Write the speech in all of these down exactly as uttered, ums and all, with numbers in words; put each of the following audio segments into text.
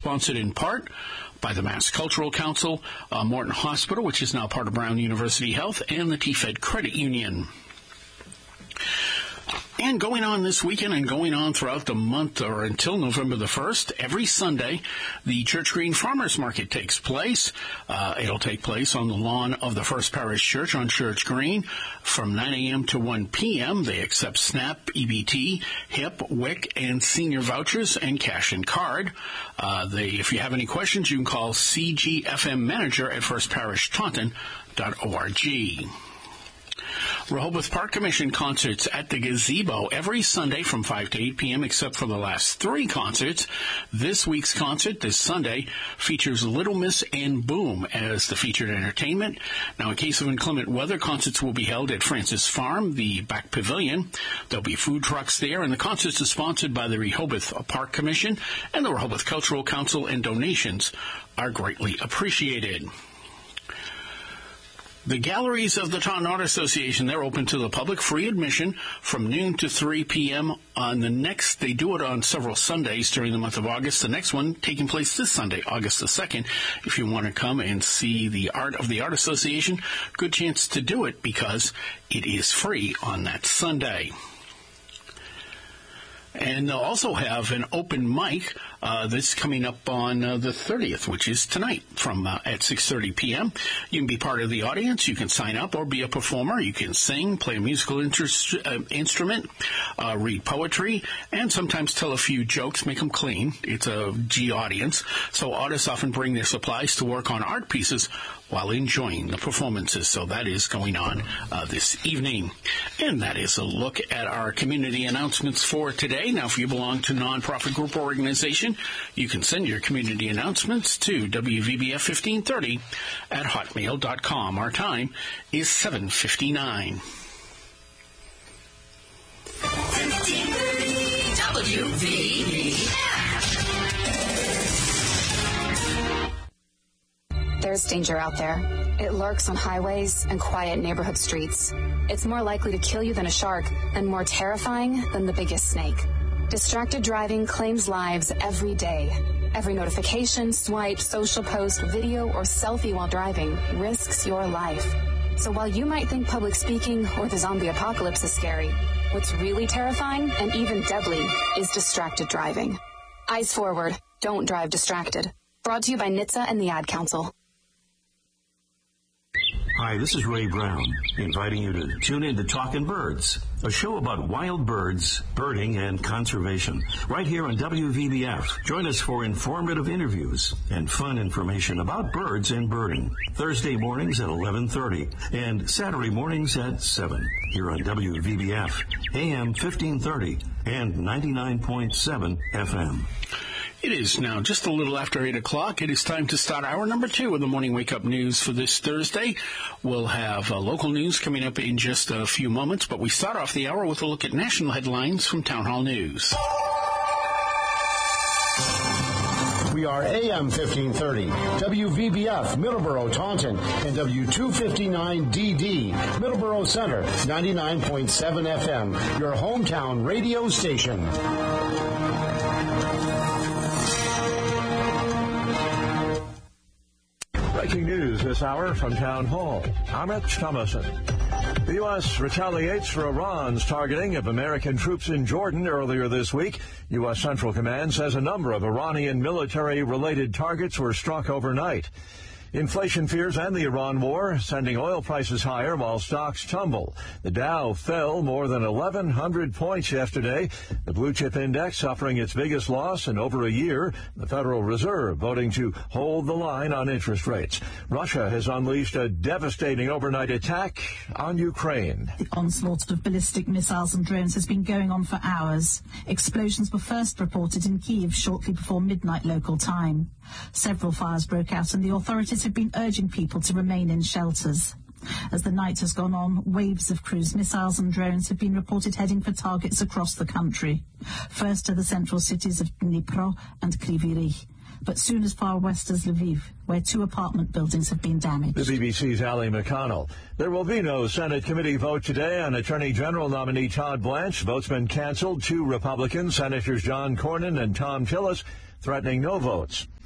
sponsored in part by the Mass Cultural Council, uh, Morton Hospital, which is now part of Brown University Health, and the T F E D Credit Union. And going on this weekend and going on throughout the month or until November the first, every Sunday, the Church Green Farmers Market takes place. Uh, it'll take place on the lawn of the First Parish Church on Church Green from nine a.m. to one p.m. They accept SNAP, E B T, H I P, W I C, and senior vouchers and cash and card. Uh, they, if you have any questions, you can call C G F M Manager at first parish taunton dot org. Rehoboth Park Commission concerts at the Gazebo every Sunday from five to eight p.m. except for the last three concerts. This week's concert, this Sunday, features Little Miss and Boom as the featured entertainment. Now, in case of inclement weather, concerts will be held at Francis Farm, the back pavilion. There'll be food trucks there, and the concerts are sponsored by the Rehoboth Park Commission and the Rehoboth Cultural Council, and donations are greatly appreciated. The galleries of the Taunton Art Association, they're open to the public, free admission from noon to three p.m. on the next. They do it on several Sundays during the month of August. The next one taking place this Sunday, August the second. If you want to come and see the art of the Art Association, good chance to do it because it is free on that Sunday. And they'll also have an open mic uh, that's coming up on uh, the thirtieth, which is tonight from uh, at six thirty p.m. You can be part of the audience. You can sign up or be a performer. You can sing, play a musical interest, uh, instrument, uh, read poetry, and sometimes tell a few jokes, make them clean. It's a G audience. So artists often bring their supplies to work on art pieces while enjoying the performances. So that is going on uh, this evening. And that is a look at our community announcements for today. Now, if you belong to a nonprofit group or organization, you can send your community announcements to W V B F fifteen thirty at hotmail dot com. Our time is seven fifty-nine. fifteen thirty W V B F. There's danger out there. It lurks on highways and quiet neighborhood streets. It's more likely to kill you than a shark, and more terrifying than the biggest snake. Distracted driving claims lives every day. Every notification, swipe, social post, video, or selfie while driving risks your life. So while you might think public speaking or the zombie apocalypse is scary, what's really terrifying and even deadly is distracted driving. Eyes forward. Don't drive distracted. Brought to you by N H T S A and the Ad Council. Hi, this is Ray Brown, inviting you to tune in to Talkin' Birds, a show about wild birds, birding, and conservation, right here on W V B F. Join us for informative interviews and fun information about birds and birding, Thursday mornings at eleven thirty and Saturday mornings at seven, here on W V B F, A M fifteen thirty and ninety-nine point seven F M. It is now just a little after eight o'clock. It is time to start hour number two of the Morning Wake Up News for this Thursday. We'll have uh, local news coming up in just a few moments, but we start off the hour with a look at national headlines from Town Hall News. We are A M fifteen thirty, W V B F, Middleborough, Taunton, and W two fifty-nine D D, Middleborough Center, ninety-nine point seven F M, your hometown radio station. Breaking news this hour from Town Hall. I'm Rich Thomason. The U S retaliates for Iran's targeting of American troops in Jordan earlier this week. U S Central Command says a number of Iranian military-related targets were struck overnight. Inflation fears and the Iran war sending oil prices higher while stocks tumble. The Dow fell more than eleven hundred points yesterday. The blue chip index suffering its biggest loss in over a year. The Federal Reserve voting to hold the line on interest rates. Russia has unleashed a devastating overnight attack on Ukraine. The onslaught of ballistic missiles and drones has been going on for hours. Explosions were first reported in Kyiv shortly before midnight local time. Several fires broke out and the authorities have been urging people to remain in shelters. As the night has gone on, waves of cruise missiles and drones have been reported heading for targets across the country. First to the central cities of Dnipro and Kryvyi Rih, but soon as far west as Lviv, where two apartment buildings have been damaged. The B B C's Ali McConnell. There will be no Senate committee vote today on Attorney General nominee Todd Blanche. Vote's been canceled. Two Republicans, Senators John Cornyn and Tom Tillis, threatening no votes.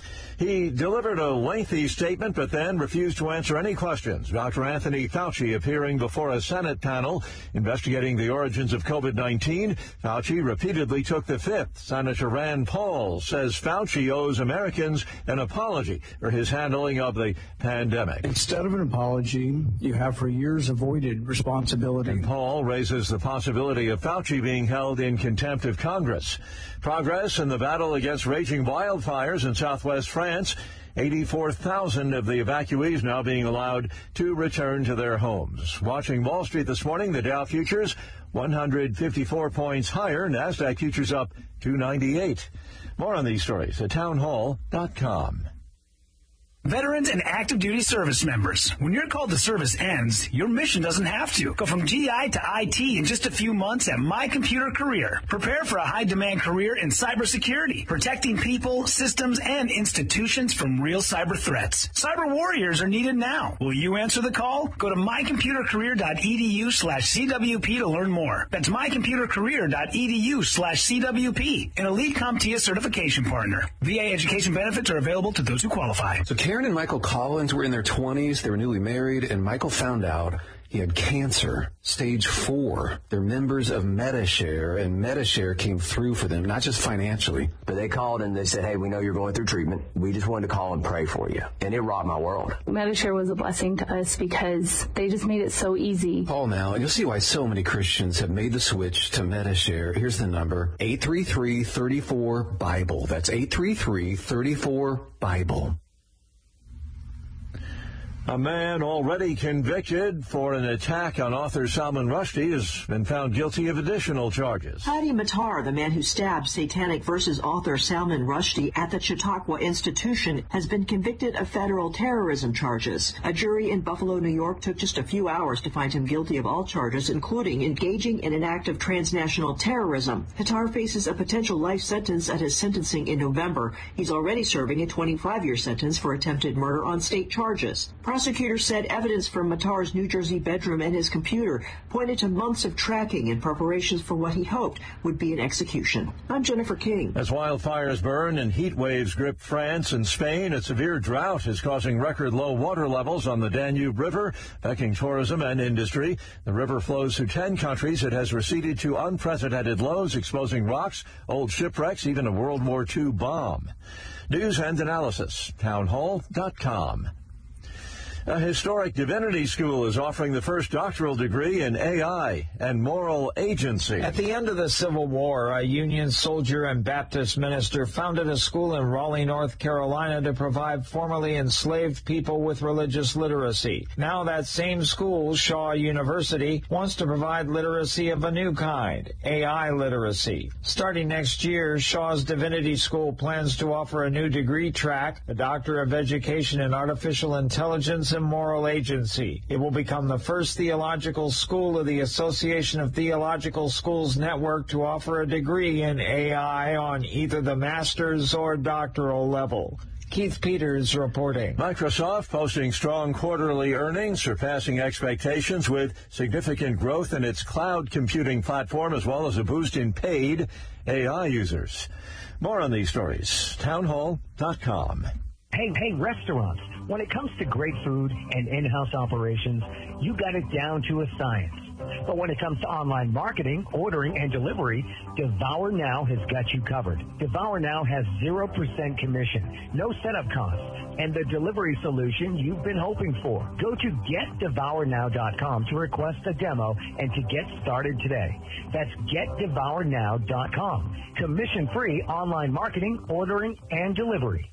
He delivered a lengthy statement, but then refused to answer any questions. Doctor Anthony Fauci appearing before a Senate panel investigating the origins of COVID nineteen. Fauci repeatedly took the fifth. Senator Rand Paul says Fauci owes Americans an apology for his handling of the pandemic. Instead of an apology, you have for years avoided responsibility. And Paul raises the possibility of Fauci being held in contempt of Congress. Progress in the battle against raging wildfires in southwest France. eighty-four thousand of the evacuees now being allowed to return to their homes. Watching Wall Street this morning, the Dow futures one hundred fifty-four points higher. NASDAQ futures up two ninety-eight. More on these stories at townhall dot com. Veterans and active duty service members, when your call to service ends, your mission doesn't have to. Go from G I to I T in just a few months at My Computer Career. Prepare for a high-demand career in cybersecurity, protecting people, systems, and institutions from real cyber threats. Cyber warriors are needed now. Will you answer the call? Go to mycomputercareer.edu slash CWP to learn more. That's mycomputercareer.edu slash CWP, an elite CompTIA certification partner. V A education benefits are available to those who qualify. So Karen and Michael Collins were in their twenties. They were newly married, and Michael found out he had cancer, stage four. They're members of MediShare, and MediShare came through for them, not just financially. But they called and they said, hey, we know you're going through treatment. We just wanted to call and pray for you. And it rocked my world. MediShare was a blessing to us because they just made it so easy. Call now, and you'll see why so many Christians have made the switch to MediShare. Here's the number, eight three three, three four, BIBLE. That's eight three three, three four, BIBLE. A man already convicted for an attack on author Salman Rushdie has been found guilty of additional charges. Hadi Matar, the man who stabbed Satanic Verses author Salman Rushdie at the Chautauqua Institution, has been convicted of federal terrorism charges. A jury in Buffalo, New York, took just a few hours to find him guilty of all charges, including engaging in an act of transnational terrorism. Matar faces a potential life sentence at his sentencing in November. He's already serving a twenty-five-year sentence for attempted murder on state charges. Prosecutors said evidence from Matar's New Jersey bedroom and his computer pointed to months of tracking in preparations for what he hoped would be an execution. I'm Jennifer King. As wildfires burn and heat waves grip France and Spain, a severe drought is causing record low water levels on the Danube River, affecting tourism and industry. The river flows through ten countries. It has receded to unprecedented lows, exposing rocks, old shipwrecks, even a World War Two bomb. News and analysis, townhall dot com. A historic divinity school is offering the first doctoral degree in A I and moral agency. At the end of the Civil War, a Union soldier and Baptist minister founded a school in Raleigh, North Carolina to provide formerly enslaved people with religious literacy. Now that same school, Shaw University, wants to provide literacy of a new kind, A I literacy. Starting next year, Shaw's Divinity School plans to offer a new degree track, a Doctor of Education in Artificial Intelligence and Moral Agency. It will become the first theological school of the Association of Theological Schools Network to offer a degree in A I on either the master's or doctoral level. Keith Peters reporting. Microsoft posting strong quarterly earnings, surpassing expectations with significant growth in its cloud computing platform as well as a boost in paid A I users. More on these stories, townhall dot com. Hey, hey, restaurants. When it comes to great food and in-house operations, you got it down to a science. But when it comes to online marketing, ordering, and delivery, Devour Now has got you covered. Devour Now has zero percent commission, no setup costs, and the delivery solution you've been hoping for. Go to get devour now dot com to request a demo and to get started today. That's get devour now dot com. Commission-free online marketing, ordering, and delivery.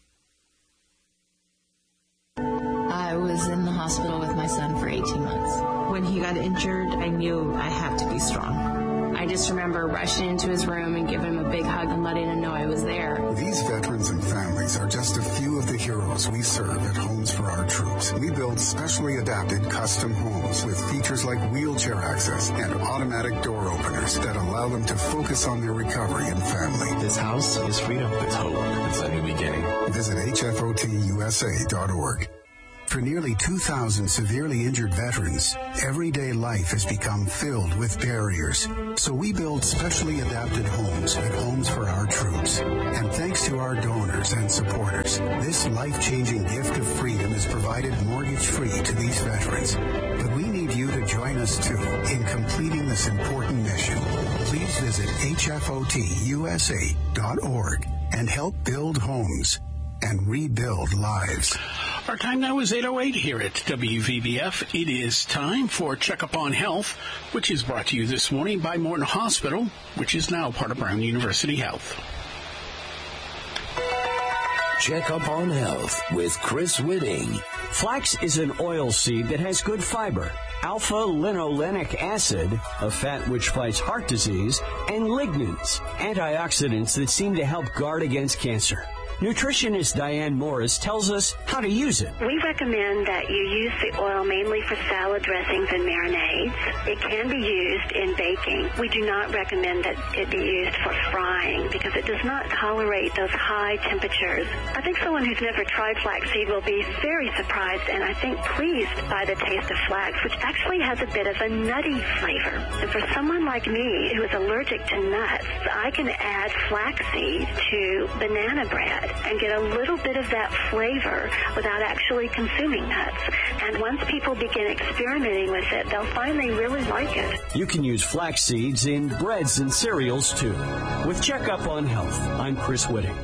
I was in the hospital with my son for eighteen months. When he got injured, I knew I have to be strong. I just remember rushing into his room and giving him a big hug and letting him know I was there. These veterans and families are just a few of the heroes we serve at Homes for Our Troops. We build specially adapted custom homes with features like wheelchair access and automatic door openers that allow them to focus on their recovery and family. This house is freedom. It's hope. It's a new beginning. Visit H F O T U S A dot org. For nearly two thousand severely injured veterans, everyday life has become filled with barriers. So we build specially adapted homes at Homes for Our Troops. And thanks to our donors and supporters, this life-changing gift of freedom is provided mortgage-free to these veterans. But we need you to join us, too, in completing this important mission. Please visit H F O T U S A dot org and help build homes and rebuild lives. Our time now is eight oh eight here at W V B F. It is time for Checkup on Health, which is brought to you this morning by Morton Hospital, which is now part of Brown University Health. Checkup on Health with Chris Whitting. Flax is an oil seed that has good fiber, alpha-linolenic acid, a fat which fights heart disease, and lignans, antioxidants that seem to help guard against cancer. Nutritionist Diane Morris tells us how to use it. We recommend that you use the oil mainly for salad dressings and marinades. It can be used in baking. We do not recommend that it be used for frying because it does not tolerate those high temperatures. I think someone who's never tried flaxseed will be very surprised and I think pleased by the taste of flax, which actually has a bit of a nutty flavor. And for someone like me who is allergic to nuts, I can add flaxseed to banana bread and get a little bit of that flavor without actually consuming nuts. And once people begin experimenting with it, they'll find they really like it. You can use flax seeds in breads and cereals, too. With Checkup on Health, I'm Chris Whitting.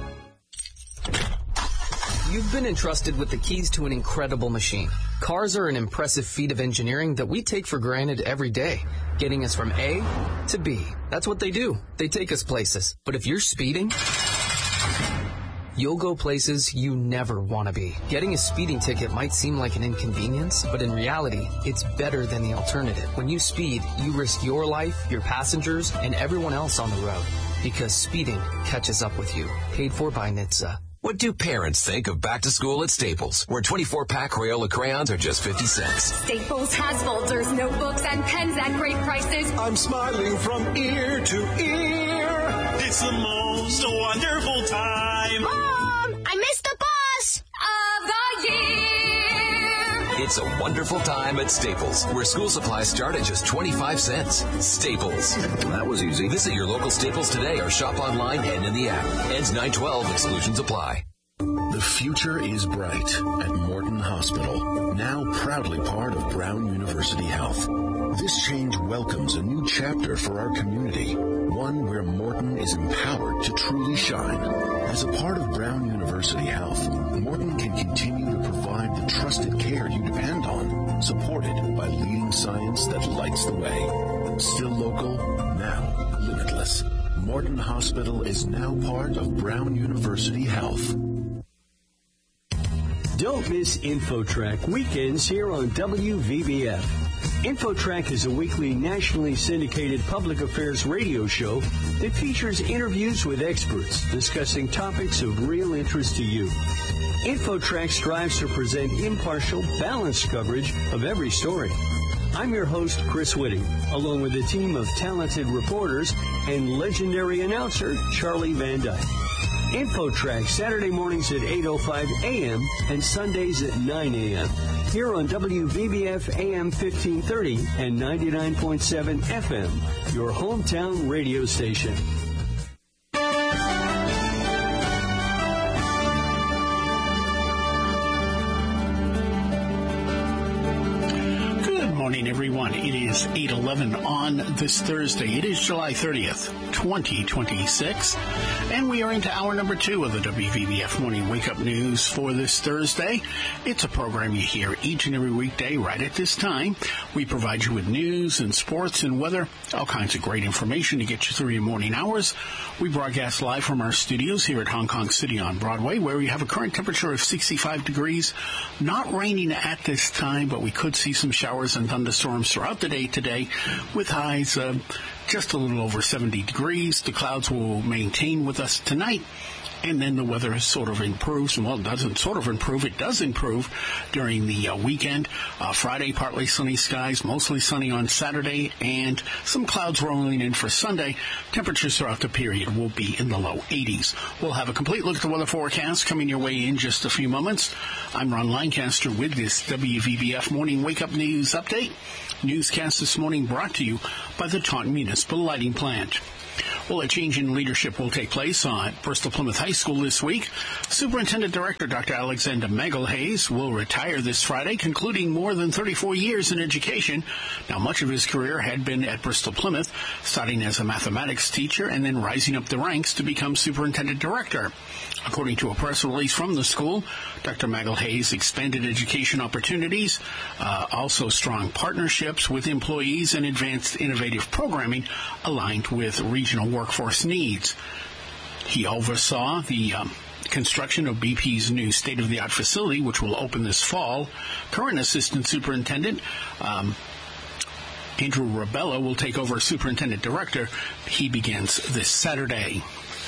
You've been entrusted with the keys to an incredible machine. Cars are an impressive feat of engineering that we take for granted every day, getting us from A to B. That's what they do. They take us places. But if you're speeding, you'll go places you never want to be. Getting a speeding ticket might seem like an inconvenience, but in reality, it's better than the alternative. When you speed, you risk your life, your passengers, and everyone else on the road. Because speeding catches up with you. Paid for by N H T S A. What do parents think of back to school at Staples, where twenty-four pack Crayola crayons are just fifty cents? Staples has folders, notebooks, and pens at great prices. I'm smiling from ear to ear. It's the most wonderful time. Mom, I missed the bus of the year. It's a wonderful time at Staples, where school supplies start at just twenty-five cents. Staples. That was easy. Visit your local Staples today or shop online and in the app. Ends nine twelve. Exclusions apply. The future is bright at Morton Hospital, now proudly part of Brown University Health. This change welcomes a new chapter for our community, one where Morton is empowered to truly shine. As a part of Brown University Health, Morton can continue to provide the trusted care you depend on, supported by leading science that lights the way. Still local, now limitless. Morton Hospital is now part of Brown University Health. Don't miss InfoTrack weekends here on W V B F. InfoTrack is a weekly nationally syndicated public affairs radio show that features interviews with experts discussing topics of real interest to you. InfoTrack strives to present impartial, balanced coverage of every story. I'm your host, Chris Whitting, along with a team of talented reporters and legendary announcer, Charlie Van Dyke. InfoTrack, Saturday mornings at eight oh five a.m. and Sundays at nine a.m. here on W V B F A M fifteen thirty and ninety-nine point seven F M, your hometown radio station. Good morning, everyone. It is eight eleven on this Thursday. It is July thirtieth, twenty twenty-six, and we are into hour number two of the W V B F Morning Wake Up News for this Thursday. It's a program you hear each and every weekday right at this time. We provide you with news and sports and weather, all kinds of great information to get you through your morning hours. We broadcast live from our studios here at Hong Kong City on Broadway, where we have a current temperature of sixty-five degrees. Not raining at this time, but we could see some showers and thunderstorms throughout the day today, with highs uh, just a little over seventy degrees. The clouds will maintain with us tonight, and then the weather sort of improves. Well, it doesn't sort of improve. It does improve during the uh, weekend. Uh, Friday, partly sunny skies, mostly sunny on Saturday, and some clouds rolling in for Sunday. Temperatures throughout the period will be in the low eighties. We'll have a complete look at the weather forecast coming your way in just a few moments. I'm Ron Lancaster with this W V B F Morning Wake Up News Update. Newscast this morning brought to you by the Taunton Municipal Lighting Plant. Well, a change in leadership will take place at Bristol Plymouth High School this week. Superintendent Director Doctor Alexander Magalhaes will retire this Friday, concluding more than thirty-four years in education. Now, much of his career had been at Bristol Plymouth, starting as a mathematics teacher and then rising up the ranks to become Superintendent Director. According to a press release from the school, Doctor Magalhaes expanded education opportunities, uh, also strong partnerships with employees and advanced innovative programming aligned with regional workforce needs. He oversaw the um, construction of B P's new state-of-the-art facility, which will open this fall. Current Assistant Superintendent um, Andrew Rabella will take over as Superintendent Director. He begins this Saturday.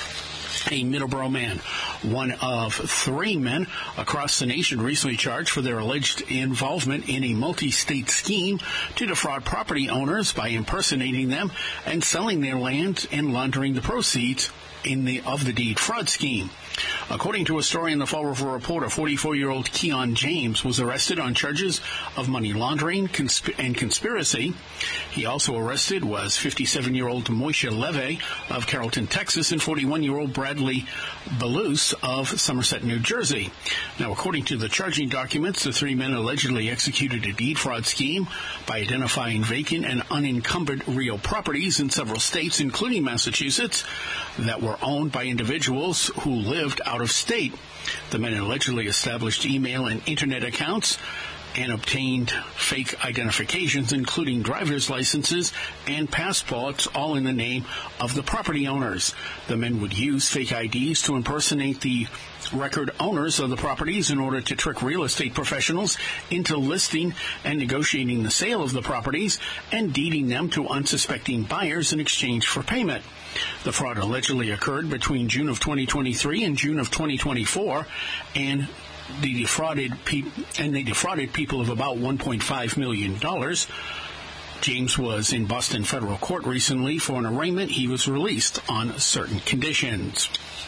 A Middleborough man, one of three men across the nation recently charged for their alleged involvement in a multi-state scheme to defraud property owners by impersonating them and selling their land and laundering the proceeds in the of the deed fraud scheme. According to a story in the Fall River Reporter, forty-four-year-old Keon James was arrested on charges of money laundering consp- and conspiracy. He also arrested was fifty-seven-year-old Moishe Leve of Carrollton, Texas, and forty-one-year-old Bradley Beluce of Somerset, New Jersey. Now, according to the charging documents, the three men allegedly executed a deed fraud scheme by identifying vacant and unencumbered real properties in several states, including Massachusetts, that were owned by individuals who lived out of state. The men allegedly established email and internet accounts and obtained fake identifications, including driver's licenses and passports, all in the name of the property owners. The men would use fake I Ds to impersonate the record owners of the properties in order to trick real estate professionals into listing and negotiating the sale of the properties and deeding them to unsuspecting buyers in exchange for payment. The fraud allegedly occurred between June of twenty twenty-three and June of twenty twenty-four, and they defrauded pe- and they defrauded people of about one point five million dollars. James was in Boston federal court recently for an arraignment. He was released on certain conditions.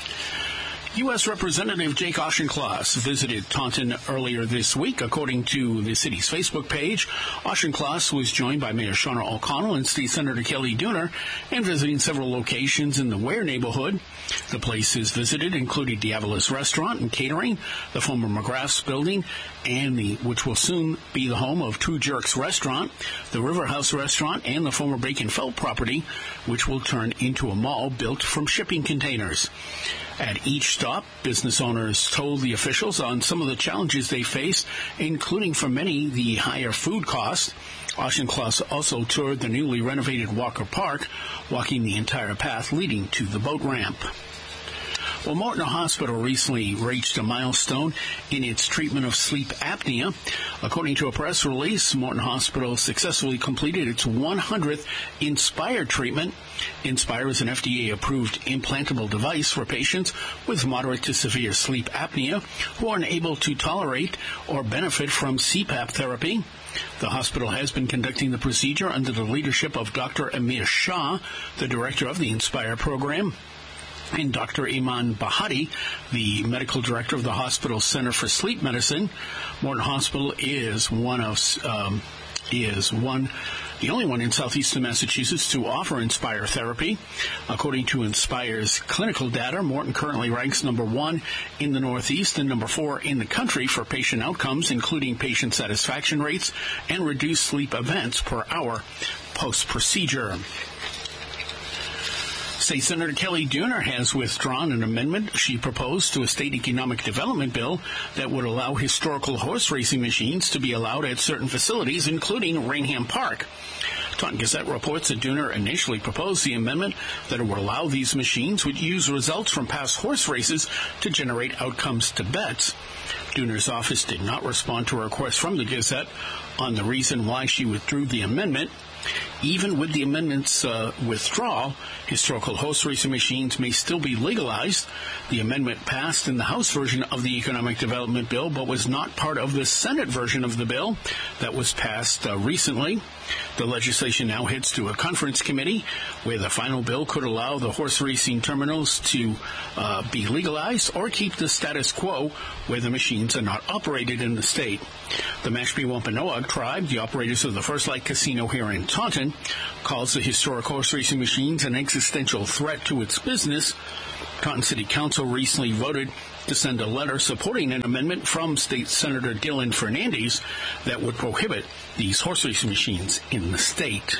U S. Representative Jake Auchincloss visited Taunton earlier this week. According to the city's Facebook page, Auchincloss was joined by Mayor Shauna O'Connell and State Senator Kelly Dooner and visiting several locations in the Ware neighborhood. The places visited included Diavolis Restaurant and Catering, the former McGrath's building, and the which will soon be the home of Two Jerks Restaurant, the River House Restaurant, and the former Bacon Felt property, which will turn into a mall built from shipping containers. At each stop, business owners told the officials on some of the challenges they face, including for many the higher food costs. Auchincloss also toured the newly renovated Walker Park, walking the entire path leading to the boat ramp. Well, Morton Hospital recently reached a milestone in its treatment of sleep apnea. According to a press release, Morton Hospital successfully completed its one hundredth Inspire treatment. Inspire is an F D A-approved implantable device for patients with moderate to severe sleep apnea who are unable to tolerate or benefit from C PAP therapy. The hospital has been conducting the procedure under the leadership of Doctor Amir Shah, the director of the Inspire program, and Doctor Iman Bahati, the medical director of the hospital's Center for Sleep Medicine. Morton Hospital is one of um, is one the only one in southeastern Massachusetts to offer Inspire therapy. According to Inspire's clinical data, Morton currently ranks number one in the Northeast and number four in the country for patient outcomes, including patient satisfaction rates and reduced sleep events per hour post-procedure. State Senator Kelly Dooner has withdrawn an amendment she proposed to a state economic development bill that would allow historical horse racing machines to be allowed at certain facilities, including Rainham Park. Taunton Gazette reports that Dooner initially proposed the amendment that it would allow these machines would use results from past horse races to generate outcomes to bets. Dooner's office did not respond to a request from the Gazette on the reason why she withdrew the amendment. Even with the amendment's uh, withdrawal, historical horse racing machines may still be legalized. The amendment passed in the House version of the Economic Development Bill, but was not part of the Senate version of the bill that was passed uh, recently. The legislation now heads to a conference committee where the final bill could allow the horse racing terminals to uh, be legalized or keep the status quo where the machines are not operated in the state. The Mashpee Wampanoag tribe, the operators of the First Light Casino here in Taunton, calls the historic horse racing machines an existential threat to its business. Taunton City Council recently voted to send a letter supporting an amendment from State Senator Dylan Fernandes that would prohibit these horse racing machines in the state.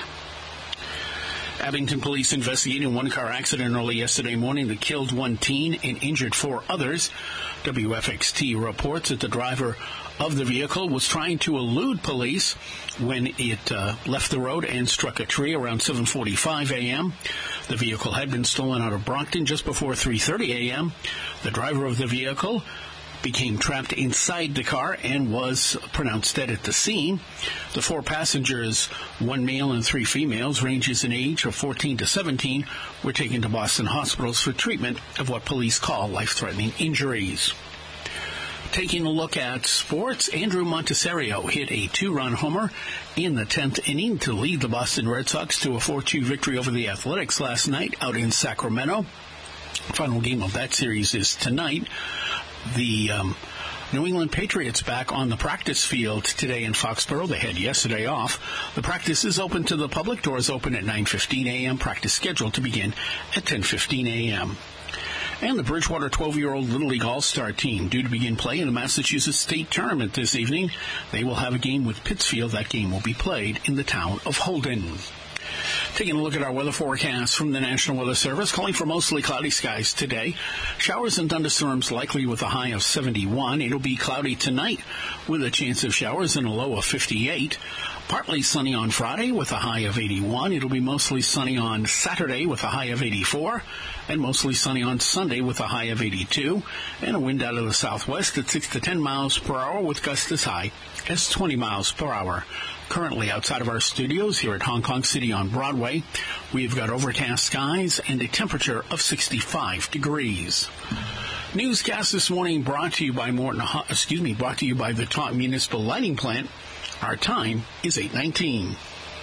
Abington police investigating one car accident early yesterday morning that killed one teen and injured four others. W F X T reports that the driver of the vehicle was trying to elude police when it uh, left the road and struck a tree around seven forty-five a.m. The vehicle had been stolen out of Brockton just before three thirty a.m. The driver of the vehicle became trapped inside the car and was pronounced dead at the scene. The four passengers, one male and three females, ranges in age of fourteen to seventeen, were taken to Boston hospitals for treatment of what police call life-threatening injuries. Taking a look at sports, Andrew Montessario hit a two-run homer in the tenth inning to lead the Boston Red Sox to a four two victory over the Athletics last night out in Sacramento. Final game of that series is tonight. The um, New England Patriots back on the practice field today in Foxborough. They had yesterday off. The practice is open to the public. Doors open at nine fifteen a.m. Practice scheduled to begin at ten fifteen a.m. And the Bridgewater twelve-year-old Little League All-Star team due to begin play in the Massachusetts State Tournament this evening. They will have a game with Pittsfield. That game will be played in the town of Holden. Taking a look at our weather forecast from the National Weather Service, calling for mostly cloudy skies today. Showers and thunderstorms likely with a high of seventy-one. It'll be cloudy tonight with a chance of showers and a low of fifty-eight. Partly sunny on Friday with a high of eighty-one. It'll be mostly sunny on Saturday with a high of eighty-four. And mostly sunny on Sunday with a high of eighty-two. And a wind out of the southwest at six to ten miles per hour with gusts as high as twenty miles per hour. Currently outside of our studios here at Hong Kong City on Broadway, we've got overcast skies and a temperature of sixty-five degrees. Newscast this morning brought to you by Morton, excuse me, brought to you by the Taunton Municipal Lighting Plant. Our time is eight nineteen.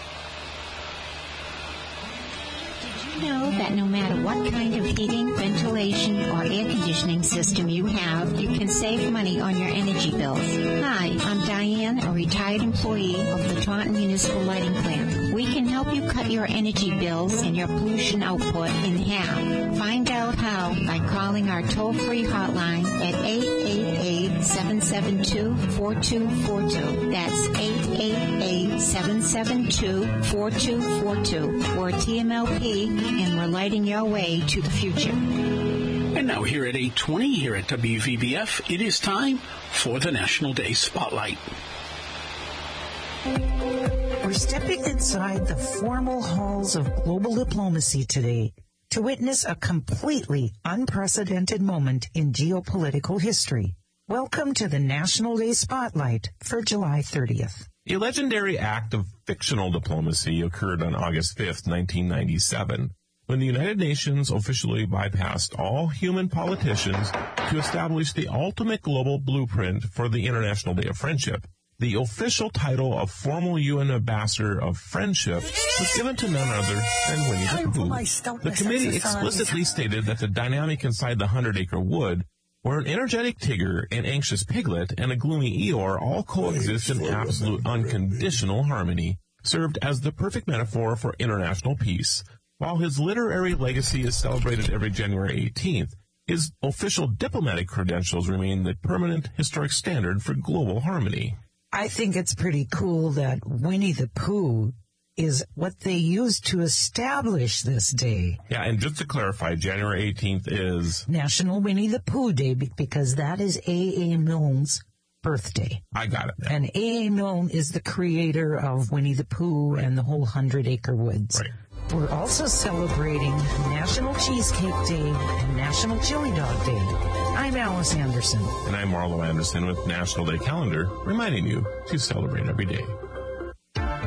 Did you know that no matter what kind of heating, ventilation, or air conditioning system you have, you can save money on your energy bills? Hi, I'm Diane, a retired employee of the Taunton Municipal Lighting Plant. We can help you cut your energy bills and your pollution output in half. Find out how by calling our toll-free hotline at eight eight eight, seven seven two, four two four two. That's eight eight eight, seven seven two, four two four two. We're T M L P, and we're lighting your way to the future. And now here at eight twenty, here at W V B F, it is time for the National Day Spotlight. We're stepping inside the formal halls of global diplomacy today to witness a completely unprecedented moment in geopolitical history. Welcome to the National Day Spotlight for July thirtieth. A legendary act of fictional diplomacy occurred on August fifth, nineteen ninety-seven, when the United Nations officially bypassed all human politicians to establish the ultimate global blueprint for the International Day of Friendship. The official title of formal U N Ambassador of Friendship was given to none other than Winnie the Pooh. The committee explicitly stated that the dynamic inside the Hundred-Acre Wood, where an energetic Tigger, an anxious Piglet, and a gloomy Eeyore all coexist in absolute unconditional harmony, served as the perfect metaphor for international peace. While his literary legacy is celebrated every January eighteenth, his official diplomatic credentials remain the permanent historic standard for global harmony. I think it's pretty cool that Winnie the Pooh is what they used to establish this day. Yeah, and just to clarify, January eighteenth is National Winnie the Pooh Day, because that is A A. Milne's birthday. I got it. Now. And A A. Milne is the creator of Winnie the Pooh and the whole Hundred Acre Woods. Right. We're also celebrating National Cheesecake Day and National Chili Dog Day. I'm Alice Anderson. And I'm Marlo Anderson with National Day Calendar, reminding you to celebrate every day.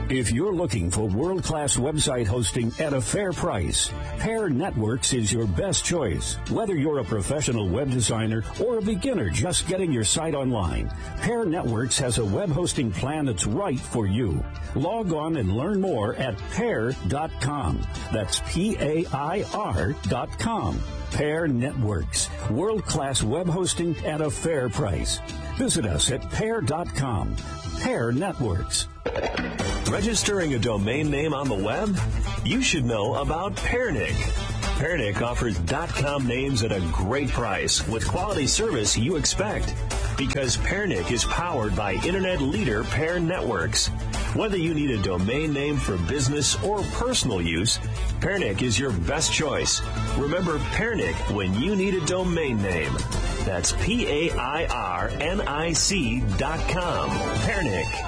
If you're looking for world-class website hosting at a fair price, Pair Networks is your best choice. Whether you're a professional web designer or a beginner just getting your site online, Pair Networks has a web hosting plan that's right for you. Log on and learn more at pair dot com. That's P A I R dot com. Pair Networks, world-class web hosting at a fair price. Visit us at pair dot com. Pair Networks. Registering a domain name on the web? You should know about Pairnic. Pairnic offers .com names at a great price with quality service you expect. Because Pairnic is powered by internet leader Pair Networks. Whether you need a domain name for business or personal use, Pairnic is your best choice. Remember Pairnic when you need a domain name. That's P A I R N I C dot com. Pairnic.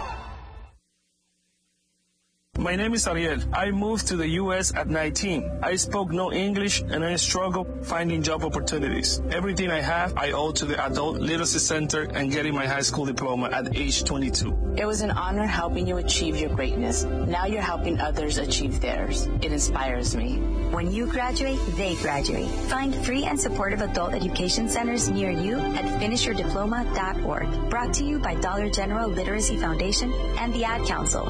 My name is Ariel. I moved to the U S at nineteen. I spoke no English and I struggled finding job opportunities. Everything I have, I owe to the Adult Literacy Center and getting my high school diploma at age twenty-two. It was an honor helping you achieve your greatness. Now you're helping others achieve theirs. It inspires me. When you graduate, they graduate. Find free and supportive adult education centers near you at finish your diploma dot org. Brought to you by Dollar General Literacy Foundation and the Ad Council.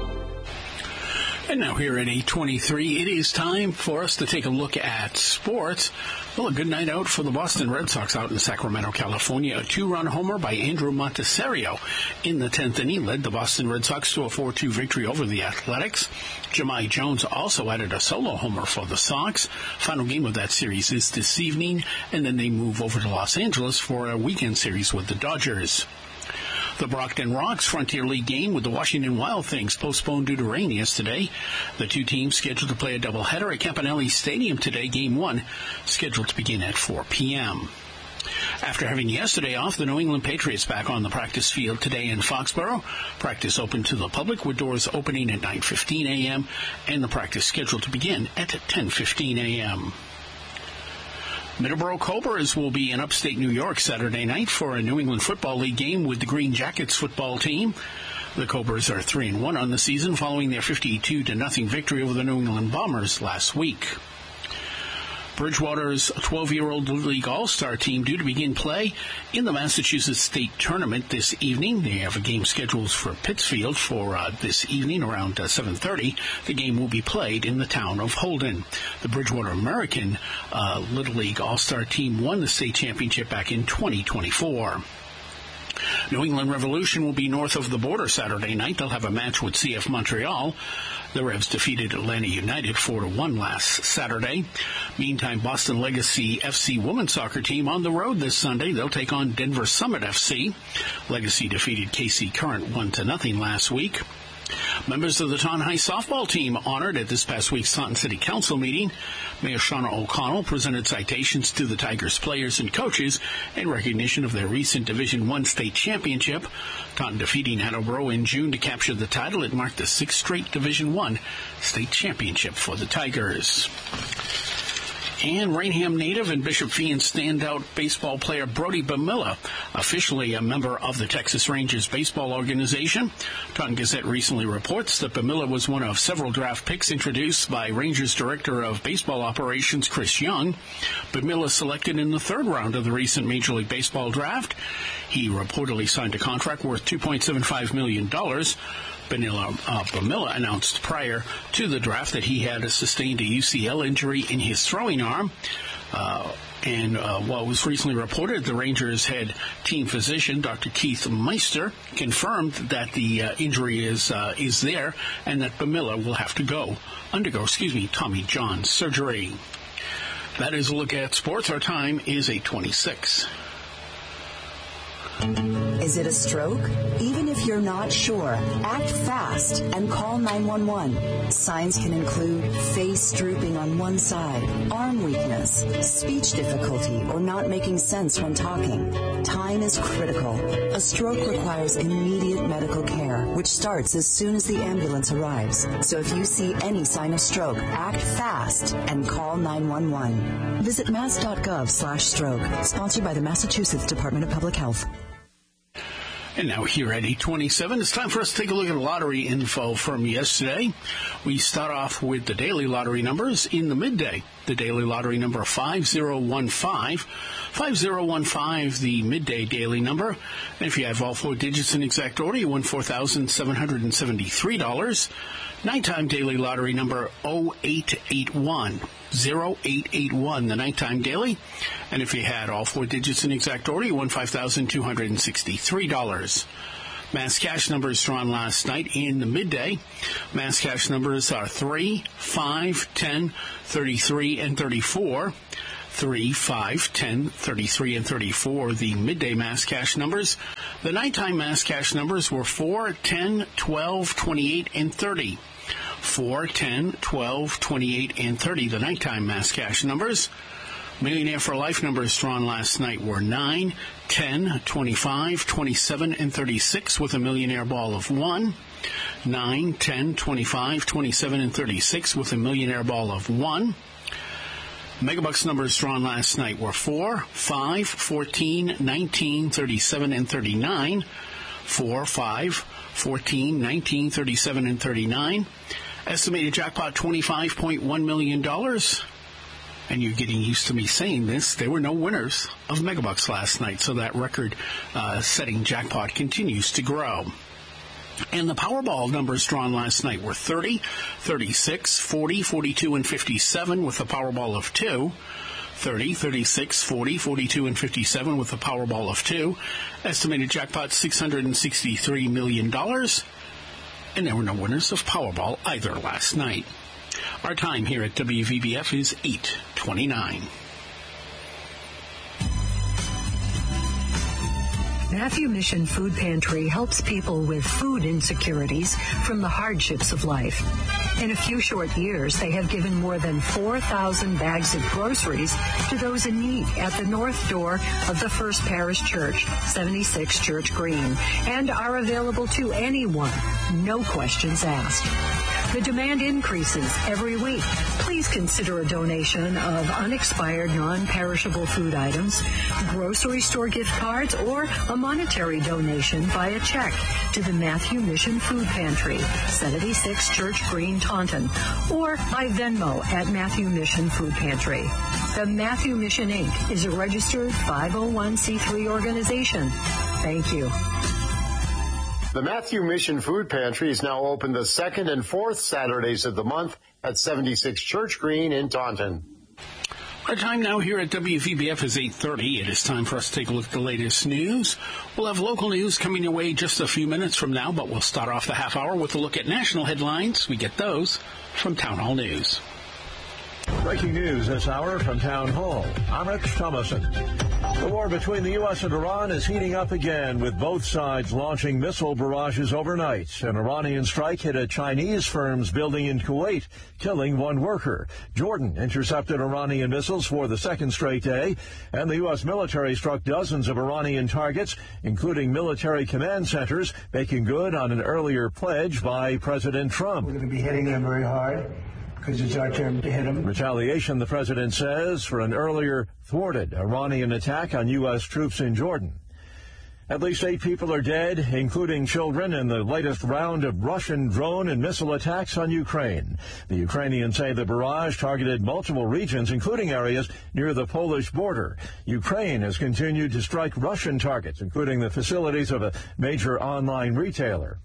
And now here at eight twenty-three, it is time for us to take a look at sports. Well, a good night out for the Boston Red Sox out in Sacramento, California. A two-run homer by Andrew Montecchio in the tenth inning led the Boston Red Sox to a four two victory over the Athletics. Jahmai Jones also added a solo homer for the Sox. Final game of that series is this evening, and then they move over to Los Angeles for a weekend series with the Dodgers. The Brockton Rocks Frontier League game with the Washington Wild Things postponed due to rain yesterday. The two teams scheduled to play a doubleheader at Campanelli Stadium today, game one, scheduled to begin at four p.m. After having yesterday off, the New England Patriots back on the practice field today in Foxborough. Practice open to the public with doors opening at nine fifteen a.m. and the practice scheduled to begin at ten fifteen a.m. Middleborough Cobras will be in upstate New York Saturday night for a New England Football League game with the Green Jackets football team. The Cobras are three and one on the season following their fifty-two to nothing victory over the New England Bombers last week. Bridgewater's twelve-year-old Little League All-Star team due to begin play in the Massachusetts State Tournament this evening. They have a game scheduled for Pittsfield for uh, this evening around uh, seven thirty. The game will be played in the town of Holden. The Bridgewater American uh, Little League All-Star team won the state championship back in twenty twenty-four. New England Revolution will be north of the border Saturday night. They'll have a match with C F Montreal. The Revs defeated Atlanta United four to one last Saturday. Meantime, Boston Legacy F C women's soccer team on the road this Sunday. They'll take on Denver Summit F C. Legacy defeated K C Current one to nothing last week. Members of the Taunton High softball team honored at this past week's Taunton City Council meeting. Mayor Shauna O'Connell presented citations to the Tigers players and coaches in recognition of their recent Division I state championship. Taunton defeating Attleboro in June to capture the title. It marked the sixth straight Division I state championship for the Tigers. And Rainham native and Bishop Feion standout baseball player Brody Bamilla, officially a member of the Texas Rangers baseball organization. Taunton Gazette recently reports that Bamilla was one of several draft picks introduced by Rangers Director of Baseball Operations Chris Young. Bamilla selected in the third round of the recent Major League Baseball draft. He reportedly signed a contract worth two point seven five million dollars. Bamilla, uh, Bamilla announced prior to the draft that he had sustained a U C L injury in his throwing arm. Uh, and uh, what was recently reported, the Rangers head team physician, Doctor Keith Meister, confirmed that the uh, injury is uh, is there and that Bamilla will have to go undergo, excuse me, Tommy John surgery. That is a look at sports. Our time is eight twenty-six. Is it a stroke? Even if you're not sure, act fast and call nine one one. Signs can include face drooping on one side, arm weakness, speech difficulty, or not making sense when talking. Time is critical. A stroke requires immediate medical care, which starts as soon as the ambulance arrives. So if you see any sign of stroke, act fast and call nine one one. Visit mass dot gov slash stroke. Sponsored by the Massachusetts Department of Public Health. And now here at eight twenty-seven, it's time for us to take a look at lottery info from yesterday. We start off with the daily lottery numbers in the midday. The daily lottery number five zero one five. five zero one five, the midday daily number. And if you have all four digits in exact order, you win four thousand seven hundred seventy-three dollars. Nighttime daily lottery number oh eight eight one. oh eight eight one, the nighttime daily. And if you had all four digits in exact order, you won five thousand two hundred sixty-three dollars. Mass cash numbers drawn last night in the midday. Mass cash numbers are three, five, ten, thirty-three, and thirty-four. three, five, ten, thirty-three, and thirty-four, the midday mass cash numbers. The nighttime mass cash numbers were four, ten, twelve, twenty-eight, and thirty. four, ten, twelve, twenty-eight, and thirty, the nighttime mass cash numbers. Millionaire for Life numbers drawn last night were nine, ten, twenty-five, twenty-seven, and thirty-six with a millionaire ball of one. nine, ten, twenty-five, twenty-seven, and thirty-six with a millionaire ball of one. Megabucks numbers drawn last night were four, five, fourteen, nineteen, thirty-seven, and thirty-nine. four, five, fourteen, nineteen, thirty-seven, and thirty-nine. Estimated jackpot twenty-five point one million dollars. And you're getting used to me saying this. There were no winners of Megabucks last night, so that record-setting uh, jackpot continues to grow. And the Powerball numbers drawn last night were thirty, thirty-six, forty, forty-two, and fifty-seven with a Powerball of two. thirty, thirty-six, forty, forty-two, and fifty-seven with a Powerball of two. Estimated jackpot six hundred sixty-three million dollars. And there were no winners of Powerball either last night. Our time here at W V B F is eight twenty-nine. Matthew Mission Food Pantry helps people with food insecurities from the hardships of life. In a few short years, they have given more than four thousand bags of groceries to those in need at the north door of the First Parish Church, seventy-six Church Green, and are available to anyone, no questions asked. The demand increases every week. Please consider a donation of unexpired, non-perishable food items, grocery store gift cards, or a monetary donation via check to the Matthew Mission Food Pantry, seventy-six Church Green, Taunton, or by Venmo at Matthew Mission Food Pantry. The Matthew Mission, Incorporated is a registered five oh one c three organization. Thank you. The Matthew Mission Food Pantry is now open the second and fourth Saturdays of the month at seventy-six Church Green in Taunton. Our time now here at W V B F is eight thirty. It is time for us to take a look at the latest news. We'll have local news coming your way just a few minutes from now, but we'll start off the half hour with a look at national headlines. We get those from Town Hall News. Breaking news this hour from Town Hall. I'm Rich Thomason. The war between the U S and Iran is heating up again, with both sides launching missile barrages overnight. An Iranian strike hit a Chinese firm's building in Kuwait, killing one worker. Jordan intercepted Iranian missiles for the second straight day, and the U S military struck dozens of Iranian targets, including military command centers, making good on an earlier pledge by President Trump. We're going to be hitting them very hard, because it's our turn to hit them. Retaliation, the president says, for an earlier thwarted Iranian attack on U S troops in Jordan. At least eight people are dead, including children, in the latest round of Russian drone and missile attacks on Ukraine. The Ukrainians say the barrage targeted multiple regions, including areas near the Polish border. Ukraine has continued to strike Russian targets, including the facilities of a major online retailer.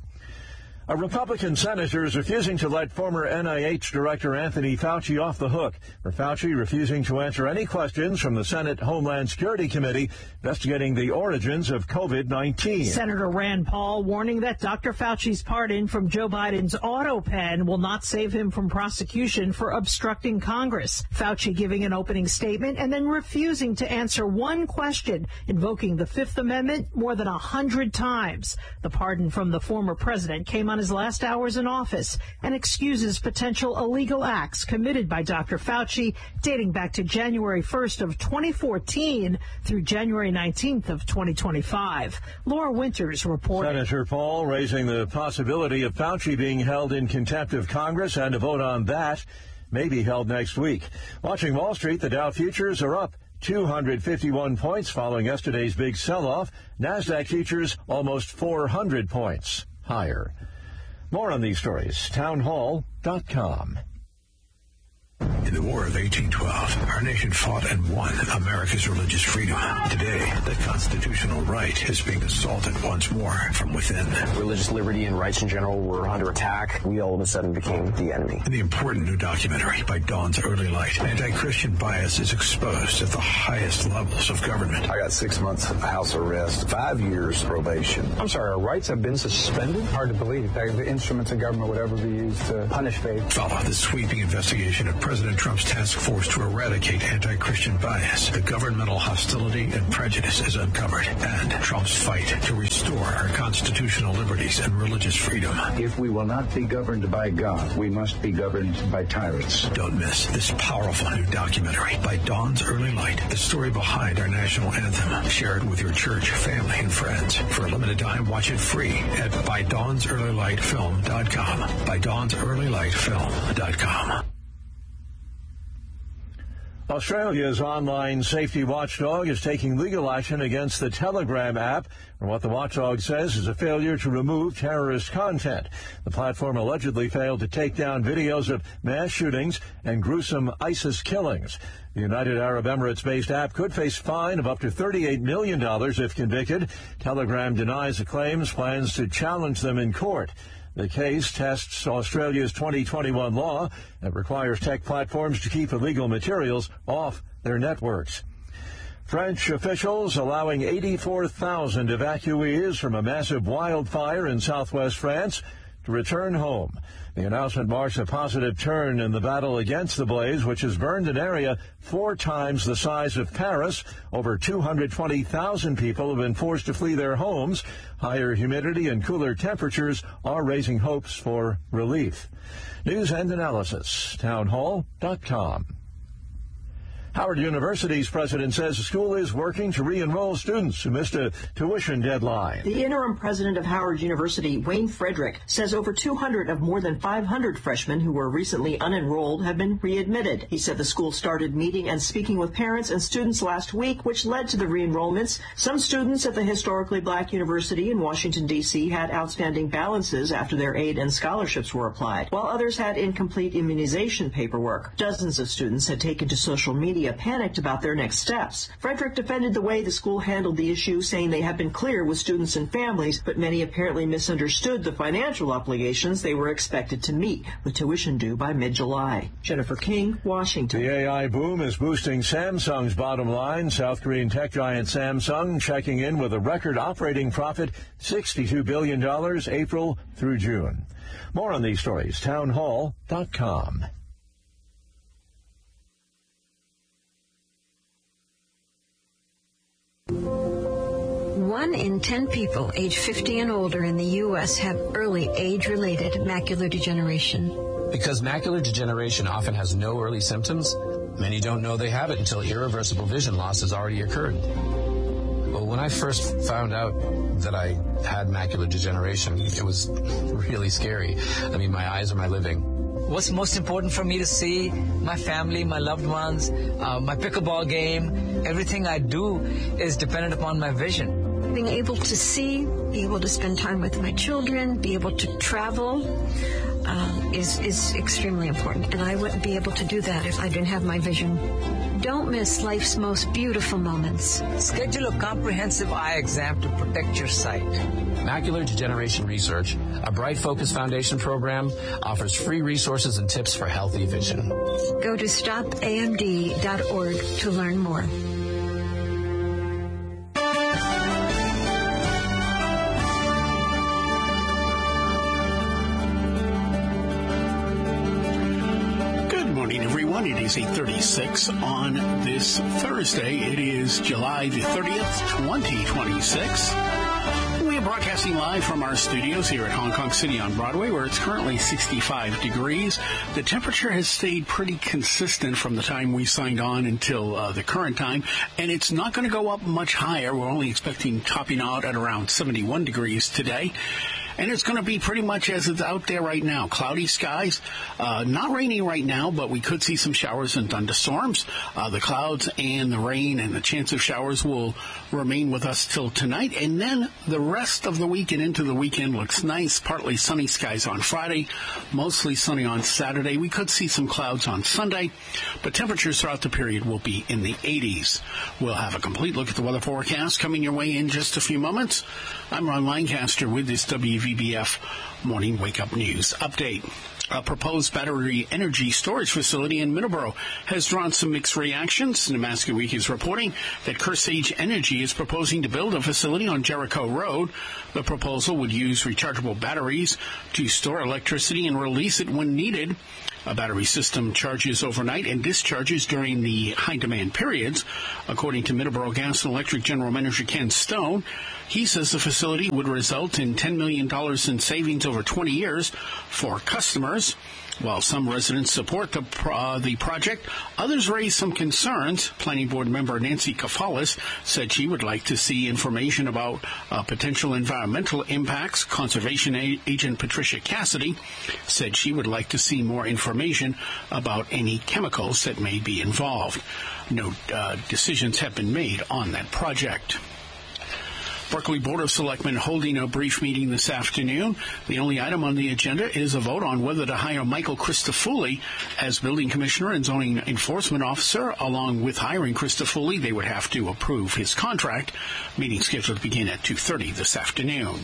A Republican senator is refusing to let former N I H Director Anthony Fauci off the hook for Fauci refusing to answer any questions from the Senate Homeland Security Committee investigating the origins of COVID nineteen. Senator Rand Paul warning that Doctor Fauci's pardon from Joe Biden's auto pen will not save him from prosecution for obstructing Congress. Fauci giving an opening statement and then refusing to answer one question, invoking the Fifth Amendment more than a hundred times. The pardon from the former president came on his last hours in office and excuses potential illegal acts committed by Doctor Fauci dating back to January first of twenty fourteen through January nineteenth of twenty twenty-five. Laura Winters reporting. Senator Paul raising the possibility of Fauci being held in contempt of Congress, and a vote on that may be held next week. Watching Wall Street, the Dow futures are up two hundred fifty-one points following yesterday's big sell-off. NASDAQ futures almost four hundred points higher. More on these stories, town hall dot com. In the War of eighteen twelve, our nation fought and won America's religious freedom. Today, that constitutional right is being assaulted once more from within. Religious liberty and rights in general were under attack. We all of a sudden became the enemy. In the important new documentary by Dawn's Early Light, anti-Christian bias is exposed at the highest levels of government. I got six months of house arrest, five years probation. I'm sorry, our rights have been suspended? Hard to believe that the instruments of government would ever be used to punish faith. Follow the sweeping investigation of President Trump's task force to eradicate anti-Christian bias. The governmental hostility and prejudice is uncovered, and Trump's fight to restore our constitutional liberties and religious freedom. If we will not be governed by God, we must be governed by tyrants. Don't miss this powerful new documentary by Dawn's Early Light, the story behind our national anthem. Share it with your church, family, and friends. For a limited time, watch it free at by dawns early light film dot com. by dawns early light film dot com. Australia's online safety watchdog is taking legal action against the Telegram app for what the watchdog says is a failure to remove terrorist content. The platform allegedly failed to take down videos of mass shootings and gruesome ISIS killings. The United Arab Emirates-based app could face a fine of up to thirty-eight million dollars if convicted. Telegram denies the claims, plans to challenge them in court. The case tests Australia's twenty twenty-one law that requires tech platforms to keep illegal materials off their networks. French officials allowing eighty-four thousand evacuees from a massive wildfire in southwest France to return home. The announcement marks a positive turn in the battle against the blaze, which has burned an area four times the size of Paris. Over two hundred twenty thousand people have been forced to flee their homes. Higher humidity and cooler temperatures are raising hopes for relief. News and analysis, town hall dot com. Howard University's president says the school is working to re-enroll students who missed a tuition deadline. The interim president of Howard University, Wayne Frederick, says over two hundred of more than five hundred freshmen who were recently unenrolled have been readmitted. He said the school started meeting and speaking with parents and students last week, which led to the re-enrollments. Some students at the historically black university in Washington, D C had outstanding balances after their aid and scholarships were applied, while others had incomplete immunization paperwork. Dozens of students had taken to social media panicked about their next steps. Frederick defended the way the school handled the issue, saying they had been clear with students and families, but many apparently misunderstood the financial obligations they were expected to meet, with tuition due by mid-July. Jennifer King, Washington. The A I boom is boosting Samsung's bottom line. South Korean tech giant Samsung checking in with a record operating profit, sixty-two billion dollars, April through June. More on these stories, town hall dot com. One in ten people age fifty and older in the U S have early age-related macular degeneration. Because macular degeneration often has no early symptoms, many don't know they have it until irreversible vision loss has already occurred. Well, when I first found out that I had macular degeneration, it was really scary. I mean, my eyes are my living. What's most important for me to see? My family, my loved ones, uh, my pickleball game. Everything I do is dependent upon my vision. Being able to see, be able to spend time with my children, be able to travel uh, is, is extremely important. And I wouldn't be able to do that if I didn't have my vision. Don't miss life's most beautiful moments. Schedule a comprehensive eye exam to protect your sight. Macular Degeneration Research, a Bright Focus Foundation program, offers free resources and tips for healthy vision. Go to stop A M D dot org to learn more. It is eight thirty-six on this Thursday. It is July the thirtieth, twenty twenty-six. We are broadcasting live from our studios here at Hong Kong City on Broadway, where it's currently sixty-five degrees. The temperature has stayed pretty consistent from the time we signed on until uh, the current time, and it's not going to go up much higher. We're only expecting topping out at around seventy-one degrees today. And it's going to be pretty much as it's out there right now. Cloudy skies, uh, not rainy right now, but we could see some showers and thunderstorms. Uh, the clouds and the rain and the chance of showers will remain with us till tonight. And then the rest of the week and into the weekend looks nice. Partly sunny skies on Friday, mostly sunny on Saturday. We could see some clouds on Sunday, but temperatures throughout the period will be in the eighties. We'll have a complete look at the weather forecast coming your way in just a few moments. I'm Ron Lancaster with this W V B F Morning Wake Up News update. A proposed battery energy storage facility in Middleborough has drawn some mixed reactions. Nebraska Week is reporting that Kearsage Energy is proposing to build a facility on Jericho Road. The proposal would use rechargeable batteries to store electricity and release it when needed. A battery system charges overnight and discharges during the high-demand periods. According to Middleborough Gas and Electric General Manager Ken Stone, he says the facility would result in ten million dollars in savings over twenty years for customers. While some residents support the, uh, the project, others raise some concerns. Planning Board member Nancy Kafalis said she would like to see information about uh, potential environmental impacts. Conservation a- agent Patricia Cassidy said she would like to see more information about any chemicals that may be involved. No uh, decisions have been made on that project. Berkeley Board of Selectmen holding a brief meeting this afternoon. The only item on the agenda is a vote on whether to hire Michael Christofouli as building commissioner and zoning enforcement officer. Along with hiring Christofouli, they would have to approve his contract. Meeting scheduled to begin at two thirty this afternoon.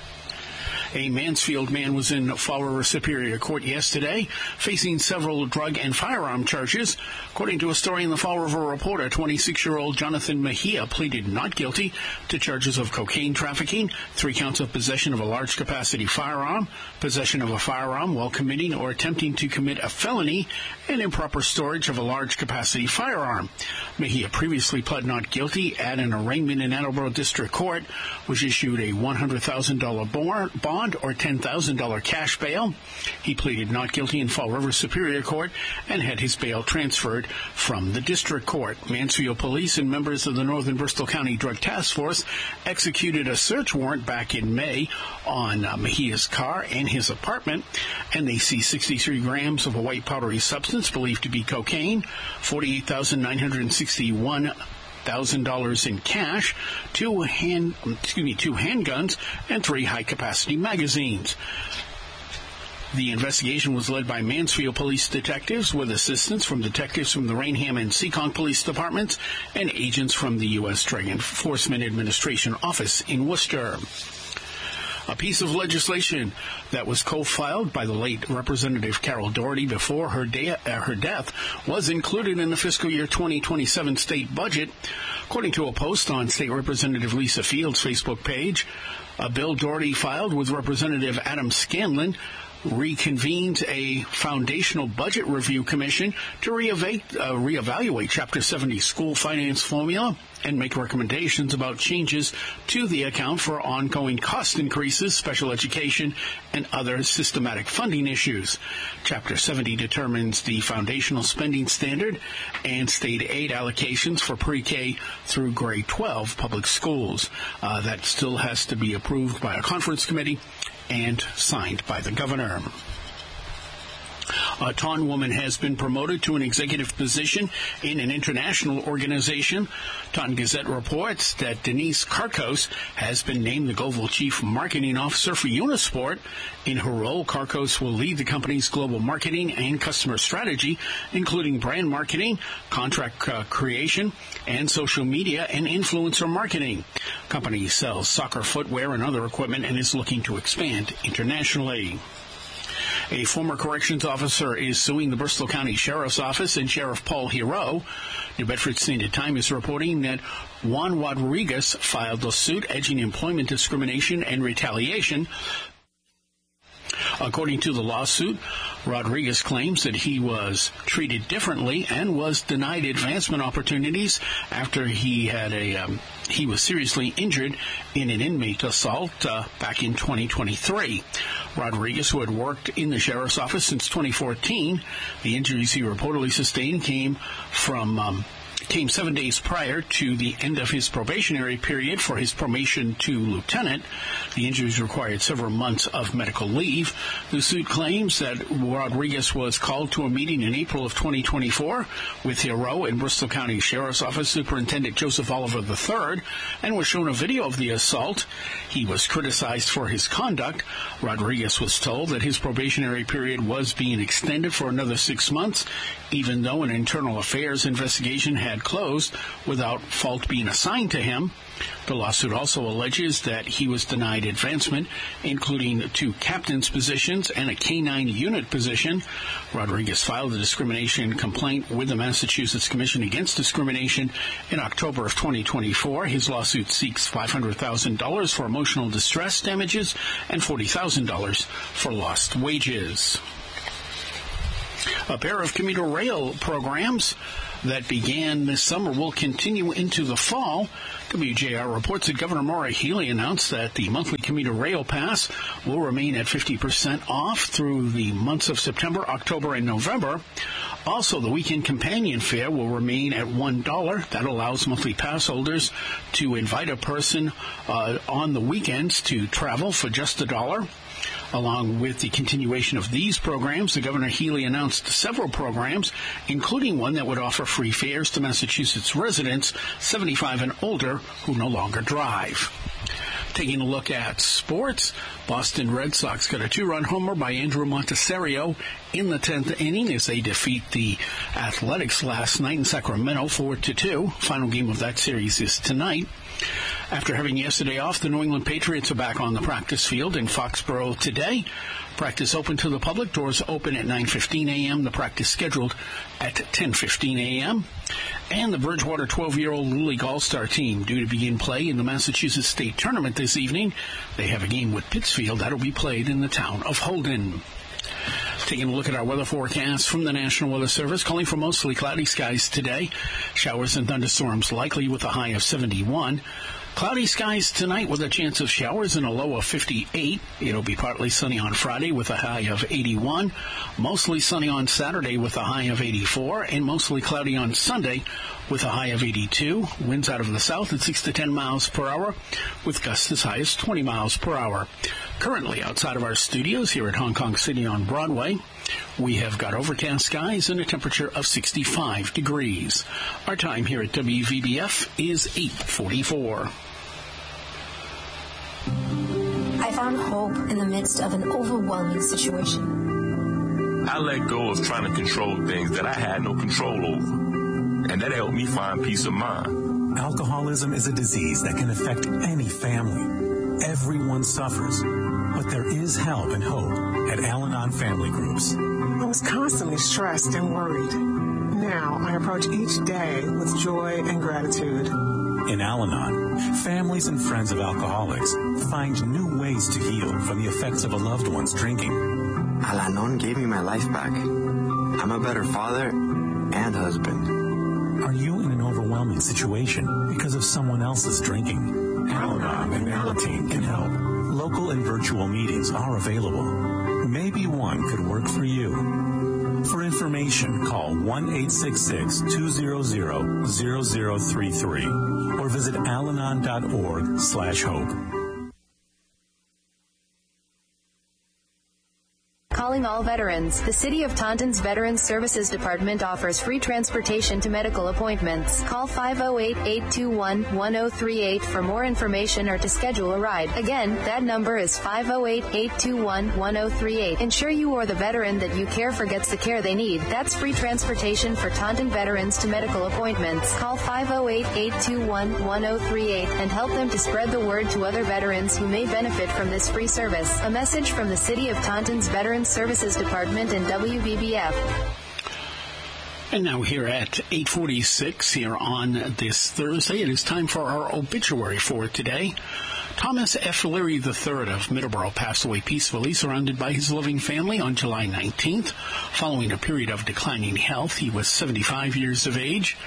A Mansfield man was in Fall River Superior Court yesterday, facing several drug and firearm charges. According to a story in the Fall River Reporter, twenty-six-year-old Jonathan Mejia pleaded not guilty to charges of cocaine trafficking, three counts of possession of a large-capacity firearm, possession of a firearm while committing or attempting to commit a felony, and improper storage of a large-capacity firearm. Mejia previously pled not guilty at an arraignment in Attleboro District Court, which issued a one hundred thousand dollars bond or ten thousand dollars cash bail. He pleaded not guilty in Fall River Superior Court and had his bail transferred from the District Court. Mansfield Police and members of the Northern Bristol County Drug Task Force executed a search warrant back in May on uh, Mejia's car and his apartment, and they seized sixty-three grams of a white powdery substance believed to be cocaine, forty-eight thousand nine hundred sixty-one thousand dollars in cash, two hand, excuse me, two handguns, and three high-capacity magazines. The investigation was led by Mansfield police detectives with assistance from detectives from the Rainham and Seekonk police departments and agents from the U S Drug Enforcement Administration office in Worcester. A piece of legislation that was co-filed by the late Representative Carol Doherty before her, de- uh, her death was included in the fiscal year twenty twenty-seven state budget. According to a post on State Representative Lisa Field's Facebook page, a bill Doherty filed with Representative Adam Scanlon reconvenes a foundational budget review commission to reeva- uh, reevaluate Chapter seventy school finance formula and make recommendations about changes to the account for ongoing cost increases, special education, and other systematic funding issues. Chapter seventy determines the foundational spending standard and state aid allocations for pre-K through grade twelve public schools. Uh, that still has to be approved by a conference committee and signed by the governor. A Taunton woman has been promoted to an executive position in an international organization. Taunton Gazette reports that Denise Karkos has been named the global chief marketing officer for Unisport. In her role, Karkos will lead the company's global marketing and customer strategy, including brand marketing, contract uh, creation, and social media and influencer marketing. The company sells soccer footwear and other equipment and is looking to expand internationally. A former corrections officer is suing the Bristol County Sheriff's Office and Sheriff Paul Hero. New Bedford Standard Time is reporting that Juan Rodriguez filed a suit alleging employment discrimination and retaliation. According to the lawsuit, Rodriguez claims that he was treated differently and was denied advancement opportunities after he had a um, he was seriously injured in an inmate assault uh, back in twenty twenty-three. Rodriguez, who had worked in the sheriff's office since twenty fourteen, the injuries he reportedly sustained came from um, came seven days prior to the end of his probationary period for his promotion to lieutenant. The injuries required several months of medical leave. The suit claims that Rodriguez was called to a meeting in April of twenty twenty-four with Hero and Bristol County Sheriff's Office Superintendent Joseph Oliver the third and was shown a video of the assault. He was criticized for his conduct. Rodriguez was told that his probationary period was being extended for another six months, even though an internal affairs investigation had closed without fault being assigned to him. The lawsuit also alleges that he was denied advancement, including two captain's positions and a K nine unit position. Rodriguez filed a discrimination complaint with the Massachusetts Commission Against Discrimination in October of twenty twenty-four. His lawsuit seeks five hundred thousand dollars for emotional distress damages and forty thousand dollars for lost wages. A pair of commuter rail programs that began this summer will continue into the fall. W J R reports that Governor Maura Healey announced that the monthly commuter rail pass will remain at fifty percent off through the months of September, October, and November. Also, the weekend companion fare will remain at one dollar. That allows monthly pass holders to invite a person uh, on the weekends to travel for just a dollar. Along with the continuation of these programs, the Governor Healey announced several programs, including one that would offer free fares to Massachusetts residents seventy-five and older who no longer drive. Taking a look at sports, Boston Red Sox got a two-run homer by Andrew Montecchio in the tenth inning as they defeat the Athletics last night in Sacramento four to two. Final game of that series is tonight. After having yesterday off, the New England Patriots are back on the practice field in Foxborough today. Practice open to the public. Doors open at nine fifteen a.m. The practice scheduled at ten fifteen a.m. And the Bridgewater twelve-year-old Little League All-Star team due to begin play in the Massachusetts State Tournament this evening. They have a game with Pittsfield. That'll be played in the town of Holden. Taking a look at our weather forecast from the National Weather Service, calling for mostly cloudy skies today. Showers and thunderstorms likely with a high of seventy-one. Cloudy skies tonight with a chance of showers and a low of fifty-eight. It'll be partly sunny on Friday with a high of eighty-one. Mostly sunny on Saturday with a high of eighty-four. And mostly cloudy on Sunday with a high of eighty-two. Winds out of the south at six to ten miles per hour with gusts as high as twenty miles per hour. Currently outside of our studios here at Hong Kong City on Broadway, we have got overcast skies and a temperature of sixty-five degrees. Our time here at W V B F is eight forty-four. I found hope in the midst of an overwhelming situation. I let go of trying to control things that I had no control over, and that helped me find peace of mind. Alcoholism is a disease that can affect any family. Everyone suffers, but there is help and hope at Al-Anon Family Groups. I was constantly stressed and worried. Now I approach each day with joy and gratitude. In Al-Anon, families and friends of alcoholics find new ways to heal from the effects of a loved one's drinking. Al-Anon gave me my life back. I'm a better father and husband. Are you in an overwhelming situation because of someone else's drinking? Al-Anon and Alateen can help. Local and virtual meetings are available. Maybe one could work for you. For information, call one eight six six, two zero zero, zero zero three three or visit alanon dot org slash hope. Calling all veterans. The City of Taunton's Veterans Services Department offers free transportation to medical appointments. Call five oh eight, eight two one, one oh three eight for more information or to schedule a ride. Again, that number is five oh eight, eight two one, one oh three eight. Ensure you or the veteran that you care for gets the care they need. That's free transportation for Taunton veterans to medical appointments. Call five oh eight, eight two one, one oh three eight and help them to spread the word to other veterans who may benefit from this free service. A message from the City of Taunton's Veterans Services Department and W V B F. And now here at eight forty-six here on this Thursday, it is time for our obituary for today. Thomas F. Leary the third of Middleborough passed away peacefully, surrounded by his loving family on July nineteenth. Following a period of declining health, he was seventy-five years of age.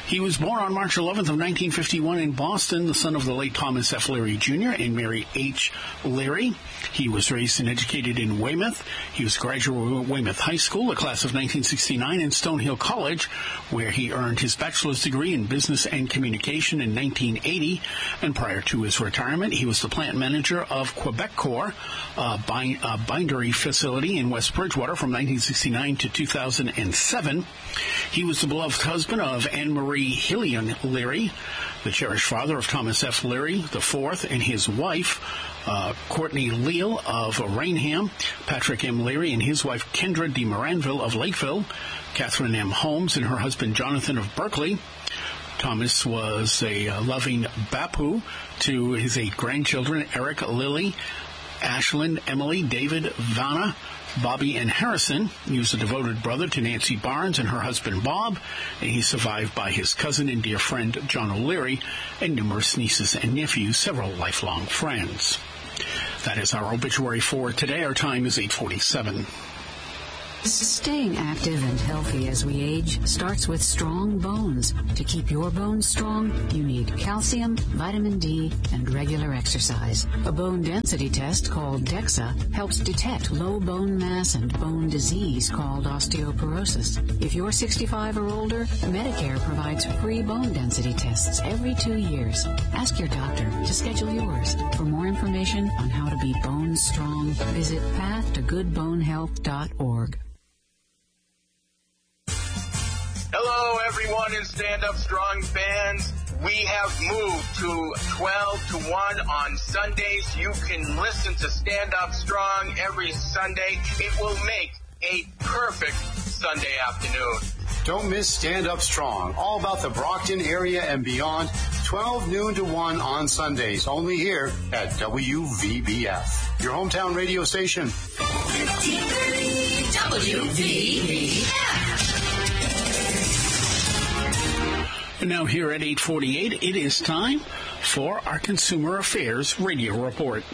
He was born on March eleventh of nineteen fifty-one in Boston, the son of the late Thomas F. Leary Junior and Mary H. Leary. He was raised and educated in Weymouth. He was a graduate of Weymouth High School, a class of nineteen sixty-nine, and Stonehill College, where he earned his bachelor's degree in business and communication in nineteen eighty. And prior to his retirement, he was the plant manager of Quebecor, a, bind, a bindery facility in West Bridgewater from nineteen sixty-nine to two thousand seven. He was the beloved husband of Anne-Marie Hillian Leary, the cherished father of Thomas F. Leary the fourth, and his wife, uh, Courtney Leal of Rainham, Patrick M. Leary and his wife, Kendra de Moranville of Lakeville, Catherine M. Holmes and her husband, Jonathan of Berkeley. Thomas was a uh, loving Bapu to his eight grandchildren, Eric, Lily, Ashlyn, Emily, David, Vanna, Bobby, and Harrison. He was a devoted brother to Nancy Barnes and her husband, Bob, and he's survived by his cousin and dear friend, John O'Leary, and numerous nieces and nephews, several lifelong friends. That is our obituary for today. Our time is eight forty-seven. Staying active and healthy as we age starts with strong bones. To keep your bones strong, you need calcium, vitamin D, and regular exercise. A bone density test called DEXA helps detect low bone mass and bone disease called osteoporosis. If you're sixty-five or older, Medicare provides free bone density tests every two years. Ask your doctor to schedule yours. For more information on how to be bone strong, visit path to good bone health dot org. Hello, everyone in Stand Up Strong fans. We have moved to twelve to one on Sundays. You can listen to Stand Up Strong every Sunday. It will make a perfect Sunday afternoon. Don't miss Stand Up Strong, all about the Brockton area and beyond, twelve noon to one on Sundays, only here at W V B F, your hometown radio station. fifteen thirty W V B F. And now here at eight forty-eight, it is time for our Consumer Affairs Radio Report.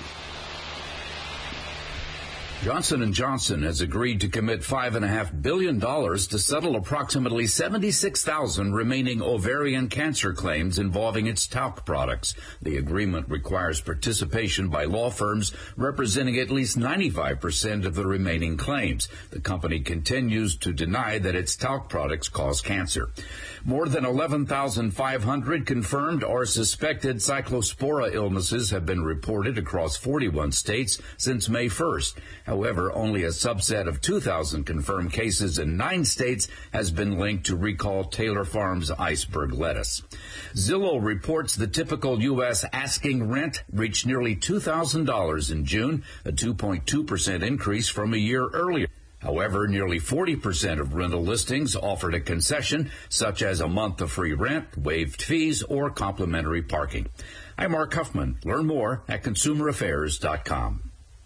Johnson and Johnson has agreed to commit five point five billion dollars to settle approximately seventy-six thousand remaining ovarian cancer claims involving its talc products. The agreement requires participation by law firms representing at least ninety-five percent of the remaining claims. The company continues to deny that its talc products cause cancer. More than eleven thousand five hundred confirmed or suspected cyclospora illnesses have been reported across forty-one states since May first. However, only a subset of two thousand confirmed cases in nine states has been linked to recall Taylor Farms iceberg lettuce. Zillow reports the typical U S asking rent reached nearly two thousand dollars in June, a two point two percent increase from a year earlier. However, nearly forty percent of rental listings offered a concession, such as a month of free rent, waived fees, or complimentary parking. I'm Mark Huffman. Learn more at consumer affairs dot com.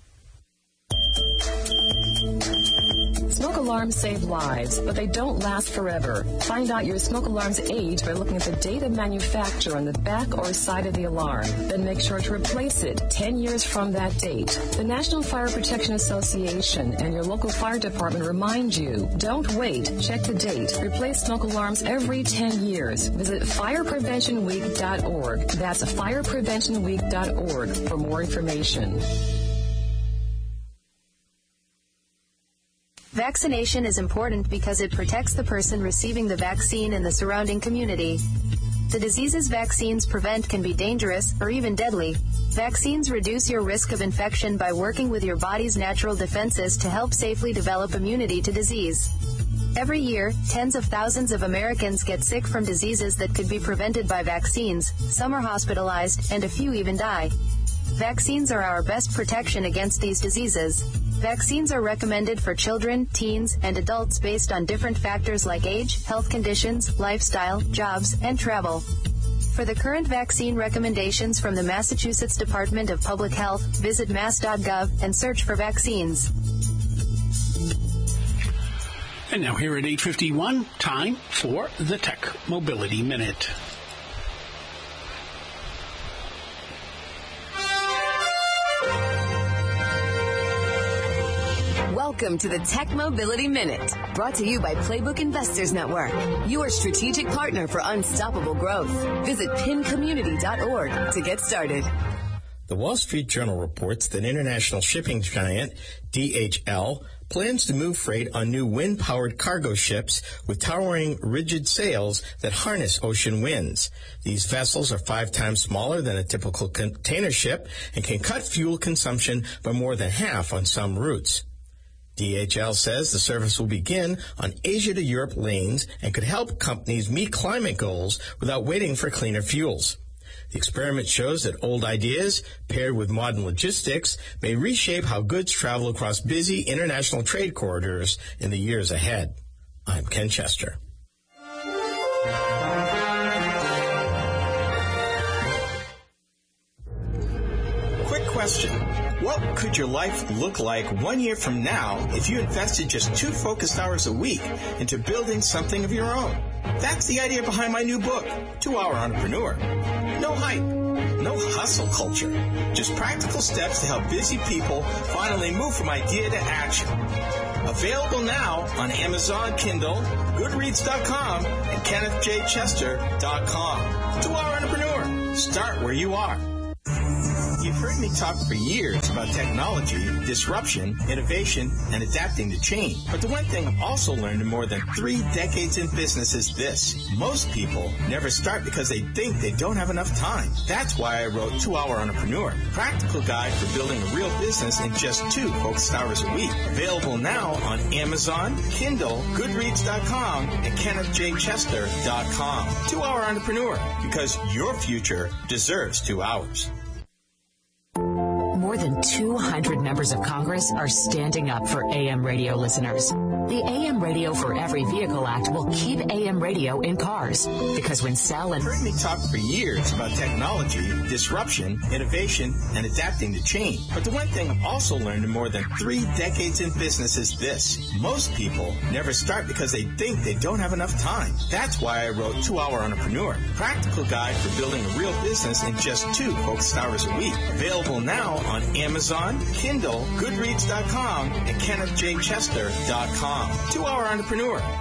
Smoke alarms save lives, but they don't last forever. Find out your smoke alarm's age by looking at the date of manufacture on the back or side of the alarm. Then make sure to replace it ten years from that date. The National Fire Protection Association and your local fire department remind you, don't wait. Check the date. Replace smoke alarms every ten years. Visit fire prevention week dot org. That's fire prevention week dot org for more information. Vaccination is important because it protects the person receiving the vaccine and the surrounding community. The diseases vaccines prevent can be dangerous or even deadly. Vaccines reduce your risk of infection by working with your body's natural defenses to help safely develop immunity to disease. Every year, tens of thousands of Americans get sick from diseases that could be prevented by vaccines. Some are hospitalized, and a few even die. Vaccines are our best protection against these diseases. Vaccines are recommended for children, teens, and adults based on different factors like age, health conditions, lifestyle, jobs, and travel. For the current vaccine recommendations from the Massachusetts Department of Public Health, visit mass dot gov and search for vaccines. And now here at eight fifty-one, time for the Tech Mobility Minute. Welcome to the Tech Mobility Minute, brought to you by Playbook Investors Network, your strategic partner for unstoppable growth. Visit pin community dot org to get started. The Wall Street Journal reports that international shipping giant D H L plans to move freight on new wind-powered cargo ships with towering rigid sails that harness ocean winds. These vessels are five times smaller than a typical container ship and can cut fuel consumption by more than half on some routes. D H L says the service will begin on Asia to Europe lanes and could help companies meet climate goals without waiting for cleaner fuels. The experiment shows that old ideas, paired with modern logistics, may reshape how goods travel across busy international trade corridors in the years ahead. I'm Ken Chester. Quick question. What could your life look like one year from now if you invested just two focused hours a week into building something of your own? That's the idea behind my new book, two hour Entrepreneur. No hype, no hustle culture, just practical steps to help busy people finally move from idea to action. Available now on Amazon, Kindle, Goodreads dot com, and Kenneth J Chester dot com. two hour Entrepreneur. Start where you are. You've heard me talk for years about technology, disruption, innovation, and adapting to change. But the one thing I've also learned in more than three decades in business is this. Most people never start because they think they don't have enough time. That's why I wrote two hour Entrepreneur, a practical guide for building a real business in just two focused hours a week. Available now on Amazon, Kindle, Goodreads dot com, and Kenneth J Chester dot com. two hour Entrepreneur, because your future deserves two hours. More than two hundred members of Congress are standing up for A M radio listeners. The A M Radio for Every Vehicle Act will keep A M radio in cars. Because when Sal and... You've heard me talk for years about technology, disruption, innovation, and adapting to change. But the one thing I've also learned in more than three decades in business is this. Most people never start because they think they don't have enough time. That's why I wrote two hour Entrepreneur, a practical guide for building a real business in just two focused hours a week. Available now on Amazon, Kindle, Goodreads dot com, and Kenneth J Chester dot com. two hour Entrepreneur,